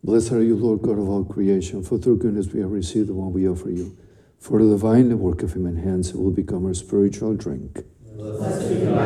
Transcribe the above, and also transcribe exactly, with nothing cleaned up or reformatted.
Blessed are you, Lord God of all creation, for through goodness we have received the one we offer you. For the divine work of human hands, it will become our spiritual drink. Blessed be God.